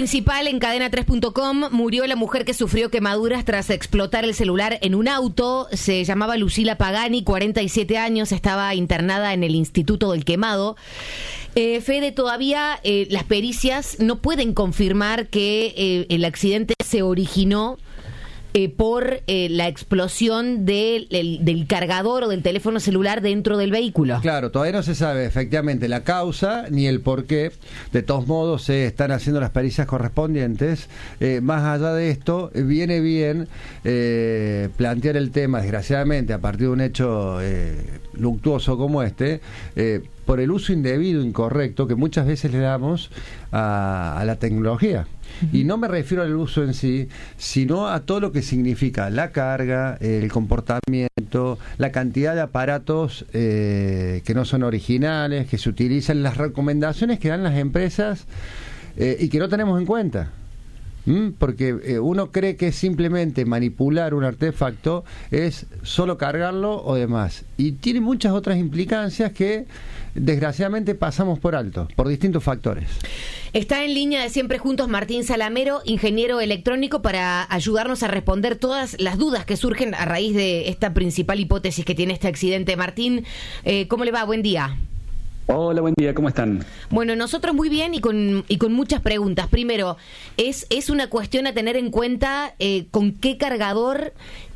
principal en cadena3.com. Murió la mujer que sufrió quemaduras tras explotar el celular en un auto. Se llamaba Lucila Pagani, 47 años, estaba internada en el Instituto del Quemado. Fede, todavía las pericias no pueden confirmar que el accidente se originó por la explosión del cargador o del teléfono celular dentro del vehículo. Claro, todavía no se sabe efectivamente la causa ni el porqué. De todos modos, se están haciendo las pericias correspondientes. Más allá de esto, viene bien plantear el tema, desgraciadamente, a partir de un hecho luctuoso como este, por el uso indebido, incorrecto, que muchas veces le damos a la tecnología. Y no me refiero al uso en sí, sino a todo lo que significa la carga, el comportamiento, la cantidad de aparatos que no son originales, que se utilizan, las recomendaciones que dan las empresas y que no tenemos en cuenta. Porque uno cree que simplemente manipular un artefacto es solo cargarlo o demás, y tiene muchas otras implicancias que desgraciadamente pasamos por alto, por distintos factores. Está en línea de Siempre Juntos Martín Salamero, ingeniero electrónico, para ayudarnos a responder todas las dudas que surgen a raíz de esta principal hipótesis que tiene este accidente. Martín, ¿cómo le va? Buen día. Hola, buen día, ¿cómo están? Bueno, nosotros muy bien y con muchas preguntas. Primero, ¿es una cuestión a tener en cuenta con qué cargador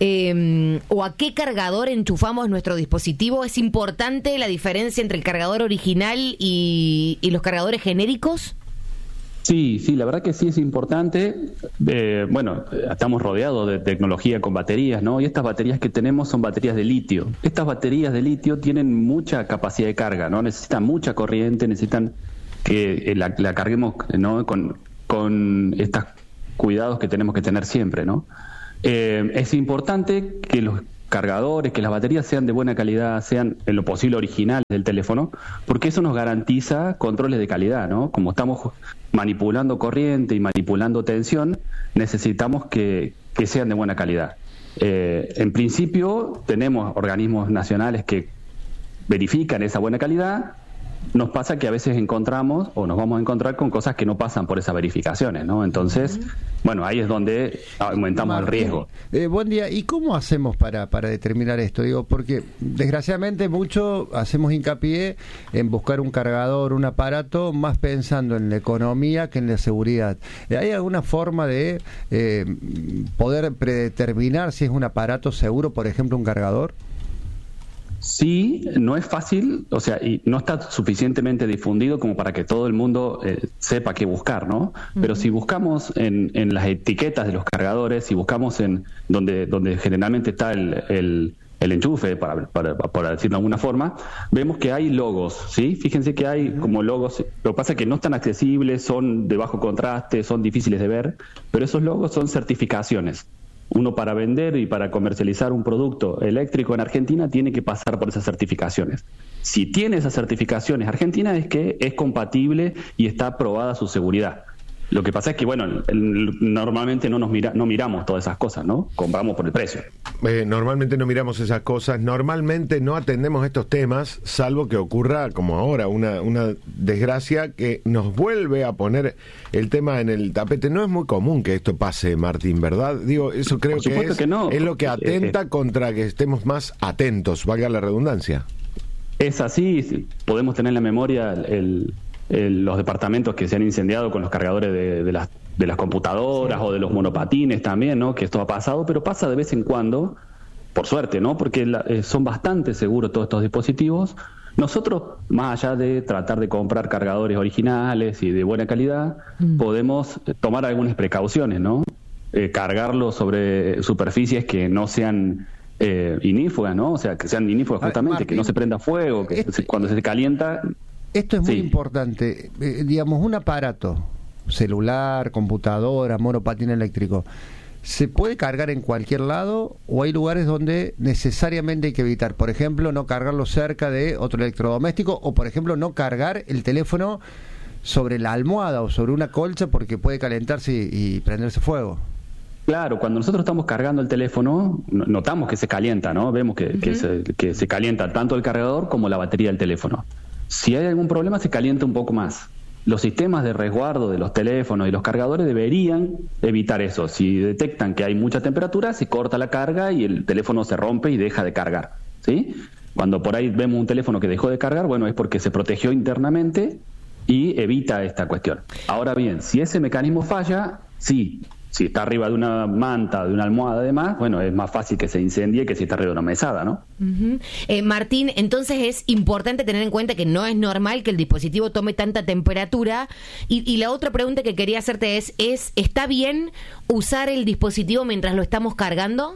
o a qué cargador enchufamos nuestro dispositivo? ¿Es importante la diferencia entre el cargador original y los cargadores genéricos? Sí, la verdad que sí es importante. Bueno, estamos rodeados de tecnología con baterías, ¿no? Y estas baterías que tenemos son baterías de litio. Estas baterías de litio tienen mucha capacidad de carga, ¿no? Necesitan mucha corriente, necesitan que la carguemos, ¿no? Con estos cuidados que tenemos que tener siempre, ¿no? Es importante que los cargadores, que las baterías sean de buena calidad, sean en lo posible originales del teléfono, porque eso nos garantiza controles de calidad, ¿no? Como estamos manipulando corriente y manipulando tensión, necesitamos que sean de buena calidad. En principio, tenemos organismos nacionales que verifican esa buena calidad. Nos pasa que a veces encontramos o nos vamos a encontrar con cosas que no pasan por esas verificaciones, ¿no? Entonces, bueno, ahí es donde aumentamos el riesgo. Buen día. ¿Y cómo hacemos para determinar esto? Digo, porque desgraciadamente mucho hacemos hincapié en buscar un cargador, un aparato, más pensando en la economía que en la seguridad. ¿Hay alguna forma de poder predeterminar si es un aparato seguro, por ejemplo, un cargador? Sí, no es fácil, o sea, y no está suficientemente difundido como para que todo el mundo sepa qué buscar, ¿no? Pero si buscamos en las etiquetas de los cargadores, si buscamos en donde generalmente está el enchufe, para decirlo de alguna forma, vemos que hay logos, ¿sí? Fíjense que hay como logos, lo que pasa es que no están accesibles, son de bajo contraste, son difíciles de ver, pero esos logos son certificaciones. Uno, para vender y para comercializar un producto eléctrico en Argentina, tiene que pasar por esas certificaciones. Si tiene esas certificaciones Argentina, es que es compatible y está aprobada su seguridad. Lo que pasa es que, bueno, normalmente no miramos todas esas cosas, ¿no? Compramos por el precio. Normalmente no miramos esas cosas, normalmente no atendemos estos temas, salvo que ocurra, como ahora, una desgracia que nos vuelve a poner el tema en el tapete. No es muy común que esto pase, Martín, ¿verdad? Digo, eso creo que no. Es lo que atenta contra que estemos más atentos, valga la redundancia. Es así, podemos tener en la memoria los departamentos que se han incendiado con los cargadores de las computadoras, sí, o de los monopatines también, ¿no? Que esto ha pasado, pero pasa de vez en cuando, por suerte, ¿no? Porque son bastante seguros todos estos dispositivos. Nosotros, más allá de tratar de comprar cargadores originales y de buena calidad, podemos tomar algunas precauciones, ¿no? Cargarlos sobre superficies que no sean inífugas, ¿no? O sea, que sean inífugas justamente, Martín, que no se prenda fuego, que cuando se calienta... Esto es muy importante. Digamos, un aparato, celular, computadora, monopatín eléctrico, ¿se puede cargar en cualquier lado o hay lugares donde necesariamente hay que evitar? Por ejemplo, no cargarlo cerca de otro electrodoméstico, o por ejemplo, no cargar el teléfono sobre la almohada o sobre una colcha porque puede calentarse y prenderse fuego. Claro, cuando nosotros estamos cargando el teléfono, notamos que se calienta, ¿no? Vemos que se calienta tanto el cargador como la batería del teléfono. Si hay algún problema, se calienta un poco más. los sistemas de resguardo de los teléfonos y los cargadores deberían evitar eso. Si detectan que hay mucha temperatura, se corta la carga y el teléfono se rompe y deja de cargar, ¿sí? Cuando por ahí vemos un teléfono que dejó de cargar, bueno, es porque se protegió internamente y evita esta cuestión. Ahora bien, si ese mecanismo falla, sí. Si está arriba de una manta, de una almohada además, bueno, es más fácil que se incendie que si está arriba de una mesada, ¿no? Martín, entonces es importante tener en cuenta que no es normal que el dispositivo tome tanta temperatura. Y la otra pregunta que quería hacerte es ¿está bien usar el dispositivo mientras lo estamos cargando?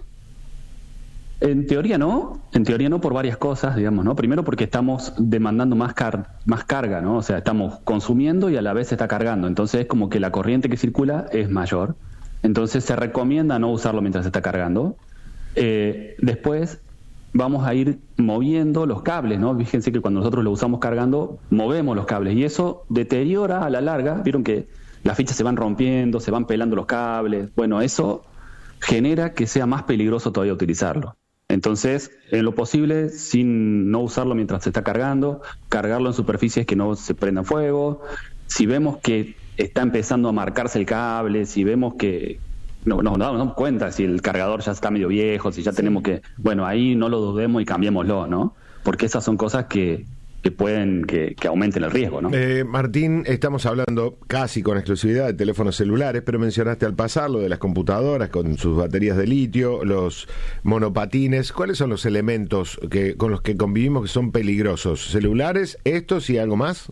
En teoría no por varias cosas, digamos, ¿no? Primero porque estamos demandando más carga, ¿no? O sea, estamos consumiendo y a la vez se está cargando. Entonces es como que la corriente que circula es mayor. Entonces se recomienda no usarlo mientras se está cargando. Después vamos a ir moviendo los cables, ¿no? Fíjense que cuando nosotros lo usamos cargando, movemos los cables y eso deteriora a la larga. Vieron que las fichas se van rompiendo, se van pelando los cables. Bueno, eso genera que sea más peligroso todavía utilizarlo. Entonces, en lo posible, sin no usarlo mientras se está cargando, cargarlo en superficies que no se prendan fuego. Si vemos que está empezando a marcarse el cable, si vemos que nos damos cuenta si el cargador ya está medio viejo, si ya tenemos que... Bueno, ahí no lo dudemos y cambiémoslo, ¿no? Porque esas son cosas que pueden que aumenten el riesgo, ¿no? Martín, estamos hablando casi con exclusividad de teléfonos celulares, pero mencionaste al pasar lo de las computadoras con sus baterías de litio, los monopatines. ¿Cuáles son los elementos con los que convivimos que son peligrosos? ¿Celulares, estos y algo más?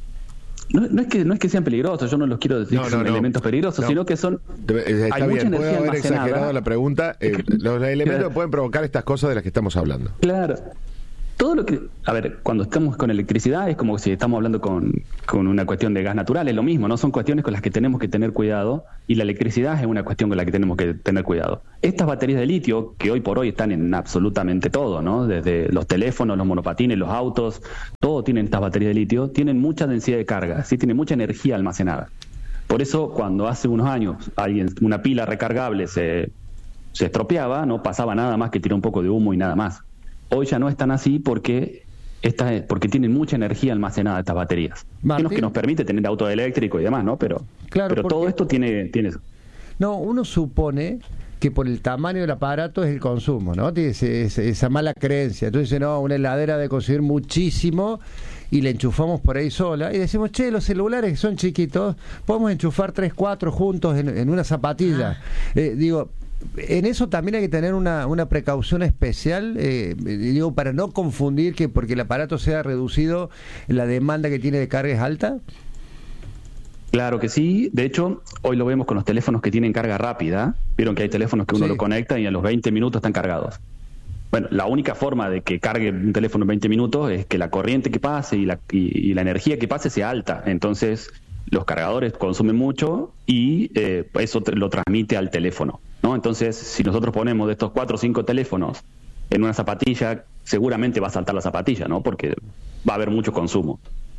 No es que sean peligrosos, yo no los quiero decir que son elementos peligrosos, sino que son... Está hay bien, mucha puedo energía haber almacenada. exagerado la pregunta. Los elementos que pueden provocar estas cosas de las que estamos hablando. Claro. Todo lo que... A ver, cuando estamos con electricidad es como si estamos hablando con una cuestión de gas natural, es lo mismo, ¿no? Son cuestiones con las que tenemos que tener cuidado y la electricidad es una cuestión con la que tenemos que tener cuidado. Estas baterías de litio, que hoy por hoy están en absolutamente todo, ¿no? Desde los teléfonos, los monopatines, los autos, todo tienen estas baterías de litio, tienen mucha densidad de carga, ¿sí? Tienen mucha energía almacenada. Por eso, cuando hace unos años una pila recargable se estropeaba, no pasaba nada más que tirar un poco de humo y nada más. Hoy ya no es tan así porque tienen mucha energía almacenada estas baterías. Que nos permite tener auto eléctrico y demás, ¿no? Pero todo esto tiene eso. No, uno supone que por el tamaño del aparato es el consumo, ¿no? Tiene esa mala creencia. Entonces, no, una heladera debe consumir muchísimo y la enchufamos por ahí sola y decimos, los celulares son chiquitos, podemos enchufar 3, 4 juntos en una zapatilla. En eso también hay que tener una precaución especial, para no confundir que porque el aparato sea reducido, la demanda que tiene de carga es alta. Claro que sí, de hecho, hoy lo vemos con los teléfonos que tienen carga rápida. Vieron que hay teléfonos que uno lo conecta y a los 20 minutos están cargados. Bueno, la única forma de que cargue un teléfono en 20 minutos es que la corriente que pase y la energía que pase sea alta. Entonces, los cargadores consumen mucho y eso lo transmite al teléfono, ¿no? Entonces, si nosotros ponemos de estos 4 o 5 teléfonos en una zapatilla, seguramente va a saltar la zapatilla, ¿no? Porque va a haber mucho consumo.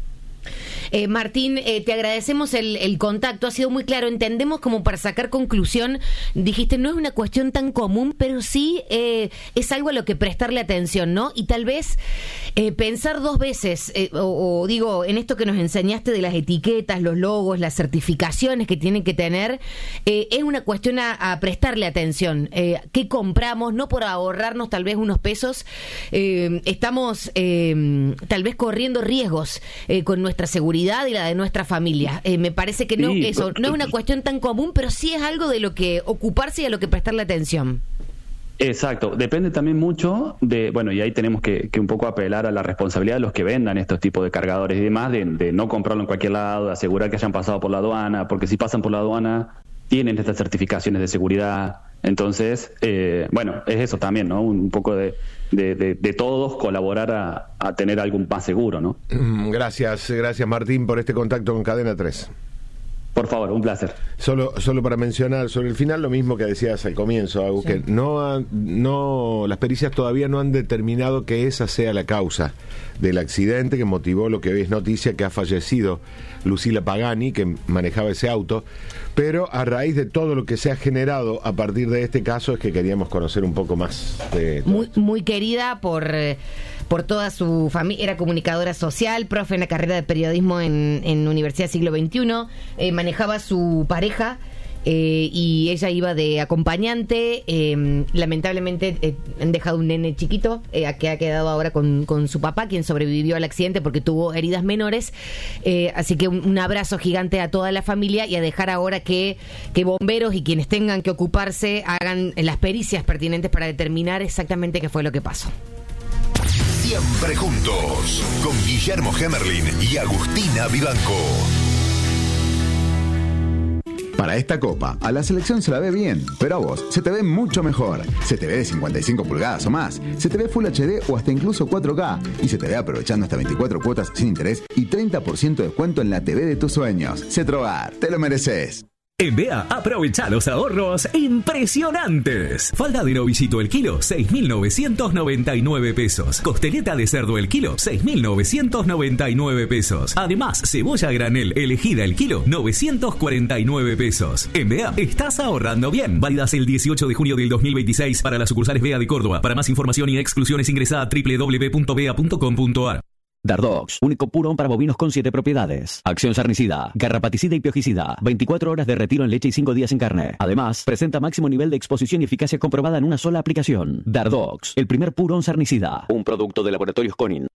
Martín, te agradecemos el contacto, ha sido muy claro, entendemos como para sacar conclusión, dijiste, no es una cuestión tan común, pero sí es algo a lo que prestarle atención, ¿no? Y tal vez pensar 2 veces, en esto que nos enseñaste de las etiquetas, los logos, las certificaciones que tienen que tener, es una cuestión a prestarle atención. ¿Qué compramos? No por ahorrarnos tal vez unos pesos, estamos tal vez corriendo riesgos con nuestra seguridad y la de nuestra familia. Me parece que no es una cuestión tan común, pero sí es algo de lo que ocuparse y a lo que prestarle atención. Exacto, depende también mucho y ahí tenemos que un poco apelar a la responsabilidad de los que vendan estos tipos de cargadores y demás, de no comprarlo en cualquier lado, de asegurar que hayan pasado por la aduana, porque si pasan por la aduana tienen estas certificaciones de seguridad. Entonces, es eso también, ¿no? Un poco de todos colaborar a tener algo más seguro, ¿no? Gracias Martín por este contacto con Cadena 3. Por favor, un placer. Solo para mencionar sobre el final lo mismo que decías al comienzo, Agus, que las pericias todavía no han determinado que esa sea la causa del accidente que motivó lo que hoy es noticia, que ha fallecido Lucila Pagani, que manejaba ese auto. Pero a raíz de todo lo que se ha generado a partir de este caso es que queríamos conocer un poco más de... Muy querida por por toda su familia. Era comunicadora social, profe en la carrera de periodismo en Universidad Siglo XXI. Manejaba a su pareja. Y ella iba de acompañante. Lamentablemente han dejado un nene chiquito que ha quedado ahora con su papá, quien sobrevivió al accidente porque tuvo heridas menores. Así que un abrazo gigante a toda la familia, y a dejar ahora que bomberos y quienes tengan que ocuparse hagan las pericias pertinentes para determinar exactamente qué fue lo que pasó. Siempre juntos, con Guillermo Hemerling y Agustina Vivanco. Para esta copa, a la selección se la ve bien, pero a vos se te ve mucho mejor. Se te ve de 55 pulgadas o más, se te ve Full HD o hasta incluso 4K, y se te ve aprovechando hasta 24 cuotas sin interés y 30% de descuento en la TV de tus sueños. Cetrogar, te lo mereces. En BEA, aprovecha los ahorros impresionantes. Falda de novillito el kilo, 6.999 pesos. Costeleta de cerdo el kilo, 6.999 pesos. Además, cebolla granel elegida el kilo, 949 pesos. En BEA, estás ahorrando bien. Válidas el 18 de junio del 2026 para las sucursales BEA de Córdoba. Para más información y exclusiones ingresa a www.bea.com.ar. Dardox, único purón para bovinos con 7 propiedades. Acción sarnicida, garrapaticida y piojicida. 24 horas de retiro en leche y 5 días en carne. Además, presenta máximo nivel de exposición y eficacia comprobada en una sola aplicación. Dardox, el primer purón sarnicida. Un producto de Laboratorios Conin.